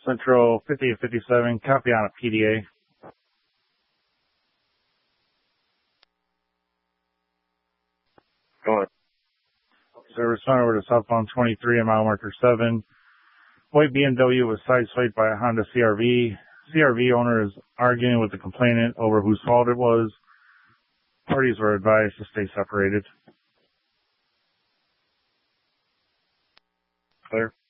Central 5857, copy on a PDA. Go on. So respond over to southbound 23 at mile marker 7. White BMW was sideswiped by a Honda CRV. CRV owner is arguing with the complainant over whose fault it was. Parties were advised to stay separated. Clear.